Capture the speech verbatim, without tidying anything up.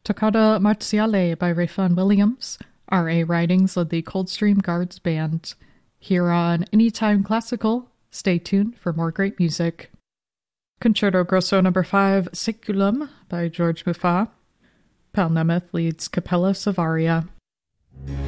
Toccata Marziale by Rayfon Williams. R A Writings led the Coldstream Guards Band. Here on Anytime Classical, stay tuned for more great music. Concerto Grosso number five, Saeculum by George Muffat. Paul Nemeth leads Capella Savaria.